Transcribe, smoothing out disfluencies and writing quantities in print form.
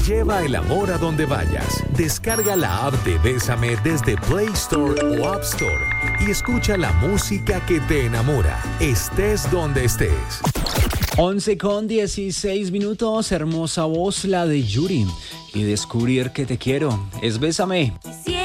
Lleva el amor a donde vayas. Descarga la app de Bésame desde Play Store o App Store y escucha la música que te enamora, estés donde estés. 11:16, hermosa voz la de Yuri. Y descubrir que te quiero es Bésame.